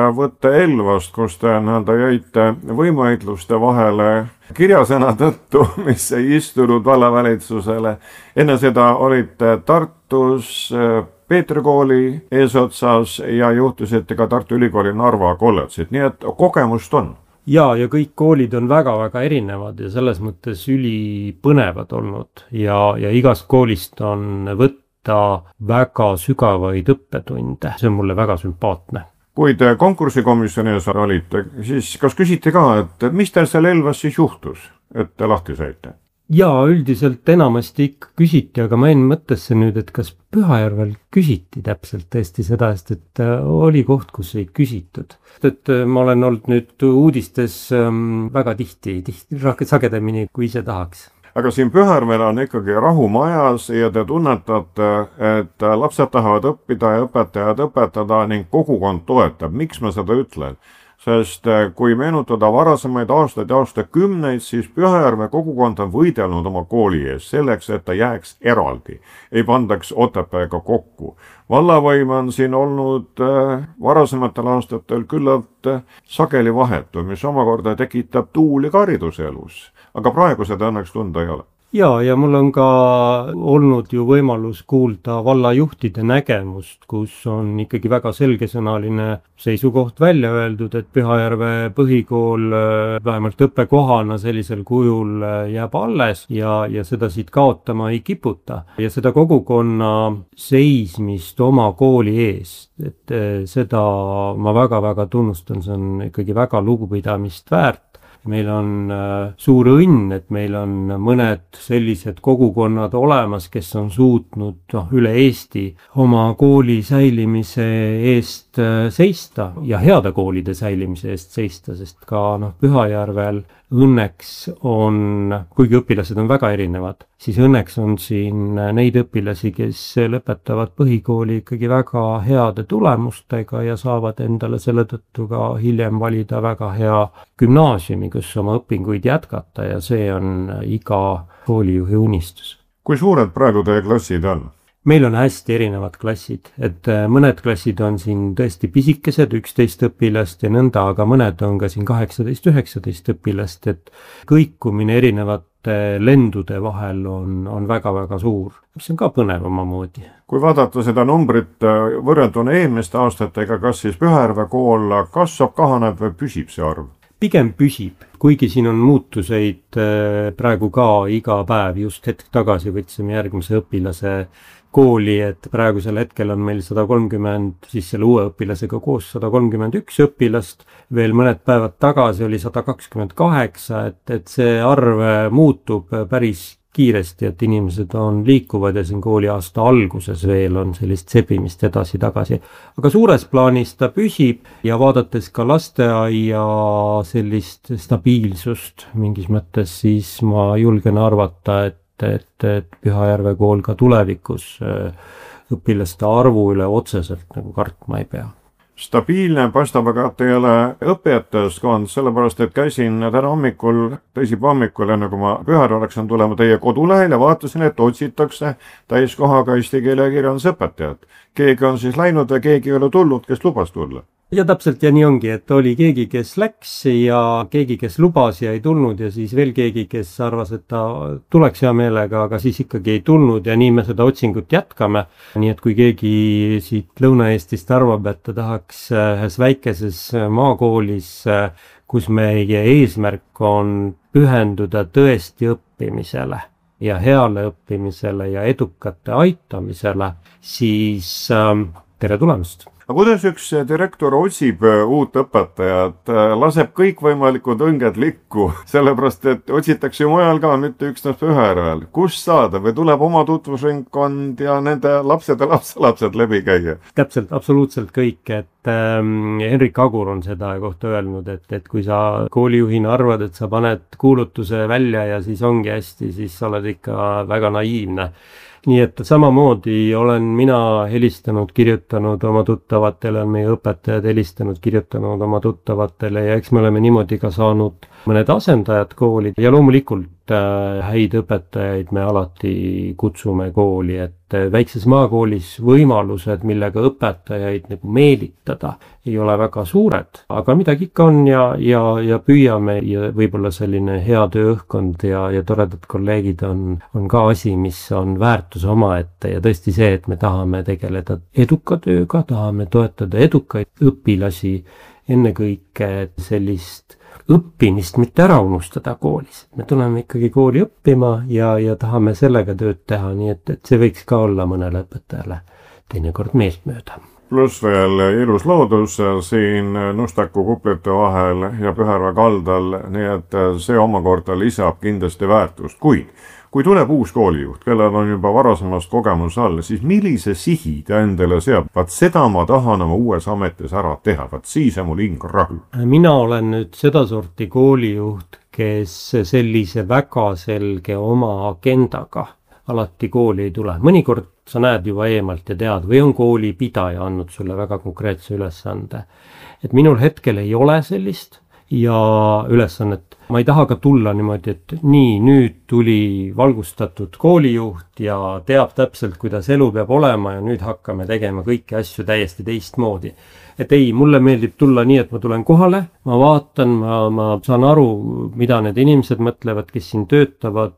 võtta Elvast, kus te jäite võimuheitluste vahele kirjasõna tõttu, mis ei istunud vallavalitsusele. Enne seda olite Tartus Peetri kooli eesotsas ja juhtusite ka Tartu Ülikooli Narva kolledžit, nii et kogemust on. Ja kõik koolid on väga-väga erinevad ja selles mõttes ülipõnevad olnud ja igast koolist on võtta väga sügavaid õppetunde. See on mulle väga sümpaatne. Kui te konkursikomisjonis olite, siis kas küsiti ka, et mis teil seal Elvas siis juhtus, et te lahti saite? Jaa, üldiselt enamasti ikka küsiti, aga ma enne mõttesse nüüd, et kas Pühajärvel küsiti täpselt tõesti seda, et oli koht, kus ei küsitud. Et ma olen olnud nüüd uudistes väga tihti sagedamini, kui ise tahaks. Aga siin Pühajärvel on ikkagi rahu majas ja te tunnetate, et lapsed tahavad õppida ja õpetajad õpetada ning kogukond toetab. Miks ma seda ütlen? Sest kui meenutada varasemaid aastaid ja aastakümneid, siis Pühajärve kogukond on võidelnud oma kooli ees selleks, et ta jääks eraldi, ei pandaks Otepääga kokku. Vallavõim on siin olnud varasematel aastatel küllalt sageli vahetu, mis omakorda tekitab tuuli ka hariduselus. Aga praegu seda õnneks tunda ei ole. Ja mul on ka olnud ju võimalus kuulda vallajuhtide nägemust, kus on ikkagi väga selgesõnaline seisukoht välja öeldud, et Pühajärve põhikool vähemalt õppekohana sellisel kujul jääb alles ja seda siit kaotama ei kiputa. Ja seda kogukonna seismist oma kooli eest, et seda ma väga-väga tunnustan, see on ikkagi väga lugupidamist väärt. Meil on suur õnn, et meil on mõned sellised kogukonnad olemas, kes on suutnud üle Eesti oma kooli säilimise eest seista ja heade koolide säilimise eest seista, sest ka Pühajärvel õnneks on, kuigi õpilased on väga erinevad, siis õnneks on siin neid õpilasi, kes lõpetavad põhikooli ikkagi väga heade tulemustega ja saavad endale selle tõttu ka hiljem valida väga hea gümnaasiumi, kus oma õpinguid jätkata ja see on iga koolijuhi unistus. Kui suured praegu teie klassid on? Meil on hästi erinevad klassid, et mõned klassid on siin tõesti pisikesed, 11 õpilast ja nõnda, aga mõned on ka siin 18-19 õpilast, et kõikumine erinevate lendude vahel on väga-väga suur, mis on ka põnev omamoodi. Kui vaadata seda numbrit võrrelduna eelmiste aastatega, kas siis Pühajärve kool kasvab, kahaneb või püsib see arv? Pigem püsib, kuigi siin on muutuseid praegu ka iga päev, just hetk tagasi võtsime järgmise õpilase kooli, et praegusel hetkel on meil 130, siis selle uue õpilasega koos 131 õpilast, veel mõned päevad tagasi oli 128, et see arv muutub päris kiiresti, et inimesed on liikuvad ja siin kooliaasta alguses veel on sellist sebimist edasi-tagasi. Aga suures plaanis ta püsib ja vaadates ka lasteaia sellist stabiilsust mingis mõttes, siis ma julgen arvata, et Pühajärve kool ka tulevikus õpilaste arvu üle otseselt nagu kartma ei pea. Stabiilne paistab aga teile õpetajaskond, sellepärast et käisin täna hommikul, teisipäeva hommikul, enne kui ma Pühajärve läksin tulema teie kodulehel ja vaatasin, et otsitakse täiskohaga eesti keele ja kirjandusõpetajat. Keegi on siis läinud ja keegi ei ole tulnud, kes lubas tulla. Ja täpselt ja nii ongi, et oli keegi, kes läks ja keegi, kes lubas ja ei tulnud ja siis veel keegi, kes arvas, et ta tuleks hea meelega, aga siis ikkagi ei tulnud ja nii me seda otsingut jätkame. Nii et kui keegi siit Lõuna-Eestist arvab, et ta tahaks ühes väikeses maakoolis, kus meie eesmärk on pühenduda tõesti õppimisele ja heale õppimisele ja edukate aitamisele, siis tere tulemast! Aga kuidas üks direktor otsib uut õpetajat, laseb kõik võimalikud õnged likku, sellepärast et otsitakse ju mujal ka, mitte üksnes Pühajärvel. Kus saada või tuleb oma tutvusringkond ja nende lapsed ja lapselapsed läbi käia? Täpselt, absoluutselt kõik, et Henrik Agur on seda kohta öelnud, et kui sa koolijuhina arvad, et sa paned kuulutuse välja ja siis ongi hästi, siis sa oled ikka väga naiivne. Nii et samamoodi olen mina helistanud, kirjutanud oma tuttavatele, on meie õpetajad helistanud, kirjutanud oma tuttavatele ja eks me oleme niimoodi ka saanud mõned asendajad koolid ja loomulikult häid õpetajaid me alati kutsume kooli, et väikses maakoolis võimalused, millega õpetajaid nagu meelitada, ei ole väga suured, aga midagi ikka on ja püüame ja võib-olla selline hea tööõhkkond ja toredad kolleegid on ka asi, mis on väärtus omaette ja tõesti see, et me tahame tegeleda eduka tööga, tahame toetada edukaid õpilasi, ennekõike sellist õppimist mitte ära unustada koolis. Me tuleme ikkagi kooli õppima ja tahame sellega tööd teha, nii et see võiks ka olla mõnele õpetajale teinekord meeltmööda. Pluss veel ilus loodus siin Nustaku kuplite vahel ja Pühärve kaldal, nii et see omakorda lisab kindlasti väärtust. Kui tuleb uus koolijuht, kellel on juba varasemast kogemus all, siis millise sihi ta endale seab? Vaat seda ma tahan oma uues ametis ära teha, vaat siis on mul hing rahul. Mina olen nüüd seda sorti koolijuht, kes sellise väga selge oma agendaga alati kooli ei tule. Mõnikord sa näed juba eemalt ja tead, või on koolipidaja andnud sulle väga konkreetse ülesande. Et minul hetkel ei ole sellist ja ülesannet. Ma ei taha ka tulla niimoodi, et nii, nüüd tuli valgustatud koolijuht ja teab täpselt, kuidas elu peab olema ja nüüd hakkame tegema kõiki asju täiesti teistmoodi. Et ei, mulle meeldib tulla nii, et ma tulen kohale, ma vaatan, ma saan aru, mida need inimesed mõtlevad, kes siin töötavad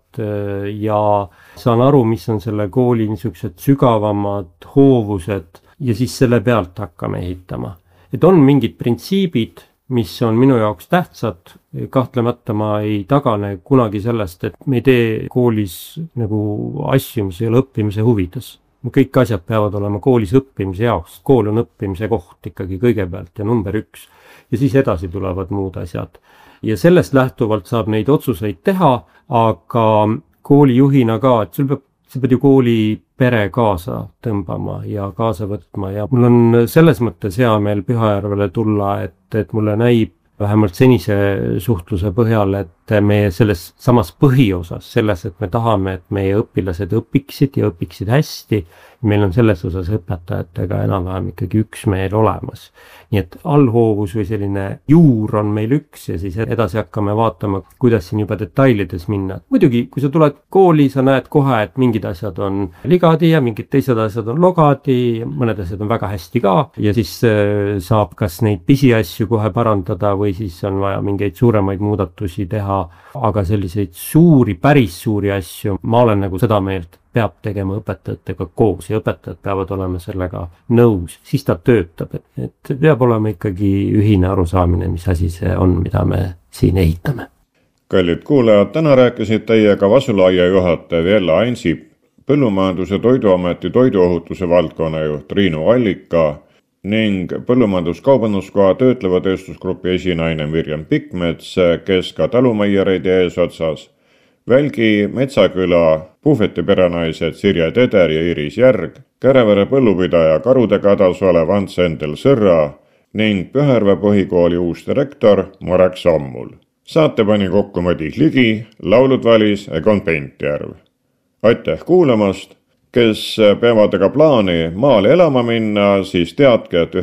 ja saan aru, mis on selle kooli niisugused sügavamad hoovused ja siis selle pealt hakkame ehitama. Et on mingid printsiibid, mis on minu jaoks tähtsad, kahtlemata ma ei tagane kunagi sellest, et me ei tee koolis nagu asju, mis ei ole õppimise huvides. Kõik asjad peavad olema koolis õppimise jaoks. Kool on õppimise koht ikkagi kõigepealt ja number 1. Ja siis edasi tulevad muud asjad. Ja sellest lähtuvalt saab neid otsuseid teha, aga koolijuhina ka, et sa pead ju kooli pere kaasa tõmbama ja kaasa võtma ja mul on selles mõttes hea meel Pühajärvele tulla, et mulle näib vähemalt senise suhtluse põhjal, et meie selles samas põhiosas, selles, et me tahame, et meie õpilased õpiksid ja õpiksid hästi, meil on selles osas õpetajatega enam-vähem ikkagi üksmeel olemas. Nii et allhoovus või selline juur on meil üks ja siis edasi hakkame vaatama, kuidas siin juba detailides minna. Muidugi, kui sa tuled kooli, sa näed kohe, et mingid asjad on ligadi ja mingid teised asjad on logadi, mõned asjad on väga hästi ka ja siis saab kas neid pisiasju kohe parandada või siis on vaja mingeid suuremaid muudatusi teha, aga selliseid päris suuri asju, ma olen nagu seda meelt, peab tegema õpetajatega koos ja õpetajad peavad olema sellega nõus, siis ta töötab, et peab olema ikkagi ühine arusaamine, mis asi see on, mida me siin ehitame. Kallid kuulajad, täna rääkisid teiega Vasulaia juhataja Jella Ansip, Põllumajandus- ja Toiduameti toiduohutuse valdkonna juht Riinu Allika ning Põllumajandus-Kaubanduskoja töötleva tööstusgrupi esinaine Mirjam Pikmets, kes ka talumeiareid eesotsas, Välgi Metsaküla puhveti perenaised Sirje Teder ja Iris Järg, Kärevere põllupidaja karudega hädas olev Ants Endel Sõrra ning Pühärve põhikooli uus direktor Marek Sammul. Saate pani kokku Madis Ligi, laulud valis Egon Pentjärv. Aitäh kuulamast! Kes peavad aga plaani maale elama minna, siis teadke, et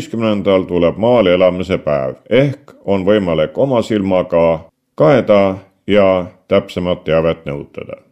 19. tuleb maale elamise päev ehk on võimalik oma silmaga kaeda ja täpsemat teavet nõutada.